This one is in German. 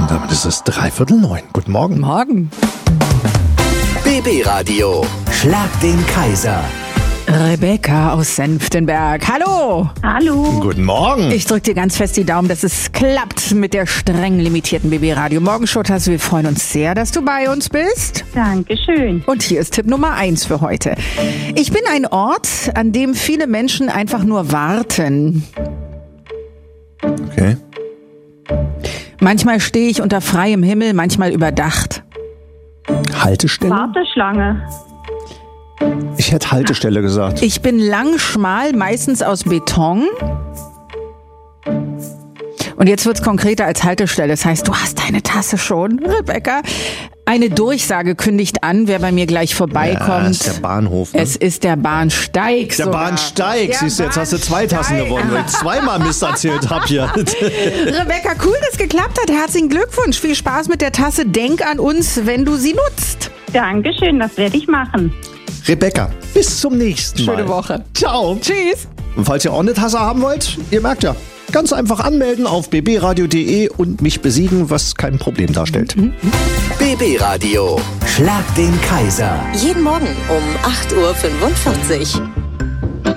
Und damit ist es 8:45. Guten Morgen. Morgen. BB Radio. Schlag den Kaiser. Rebecca aus Senftenberg. Hallo. Hallo. Guten Morgen. Ich drücke dir ganz fest die Daumen, dass es klappt mit der streng limitierten BB Radio Morgenshow-Tasse. Wir freuen uns sehr, dass du bei uns bist. Dankeschön. Und hier ist Tipp Nummer 1 für heute. Ich bin ein Ort, an dem viele Menschen einfach nur warten. Okay. Manchmal stehe ich unter freiem Himmel, manchmal überdacht. Haltestelle? Warteschlange. Ich hätte Haltestelle gesagt. Ich bin lang, schmal, meistens aus Beton. Und jetzt wird's konkreter als Haltestelle. Das heißt, du hast deine Tasse schon, Rebecca. Eine Durchsage kündigt an, wer bei mir gleich vorbeikommt. Ja, ist der Bahnhof. Ne? Es ist der Bahnsteig. Der sogar. Bahnsteig. Der Siehst du, jetzt hast du 2 Tassen Bahnsteig. gewonnen, weil ich zweimal Mist erzählt habe hier. Rebecca, cool, dass es geklappt hat. Herzlichen Glückwunsch. Viel Spaß mit der Tasse. Denk an uns, wenn du sie nutzt. Dankeschön, das werde ich machen. Rebecca, bis zum nächsten Mal. Schöne Woche. Ciao. Tschüss. Und falls ihr auch eine Tasse haben wollt, ihr merkt ja, ganz einfach anmelden auf bbradio.de und mich besiegen, was kein Problem darstellt. BB Radio. Schlag den Kaiser. Jeden Morgen um 8:45 Uhr.